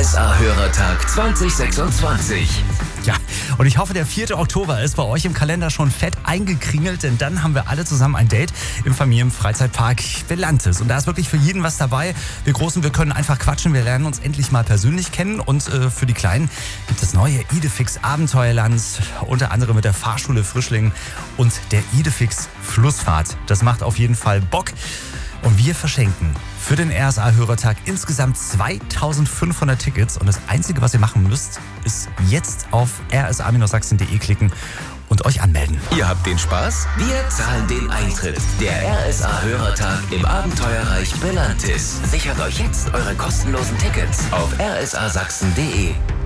RSA-Hörertag 2026. Ja, und ich hoffe, der 4. Oktober ist bei euch im Kalender schon fett eingekringelt, denn dann haben wir alle zusammen ein Date im Familienfreizeitpark Belantis. Und da ist wirklich für jeden was dabei. Wir Großen, wir können einfach quatschen, wir lernen uns endlich mal persönlich kennen. Und für die Kleinen gibt es neue Idefix Abenteuerland, unter anderem mit der Fahrschule Frischling und der Idefix Flussfahrt. Das macht auf jeden Fall Bock. Und wir verschenken für den RSA-Hörertag insgesamt 2500 Tickets. Und das Einzige, was ihr machen müsst, ist jetzt auf rsa-sachsen.de klicken und euch anmelden. Ihr habt den Spaß? Wir zahlen den Eintritt. Der RSA-Hörertag im Abenteuerreich Belantis. Sichert euch jetzt eure kostenlosen Tickets auf rsa-sachsen.de.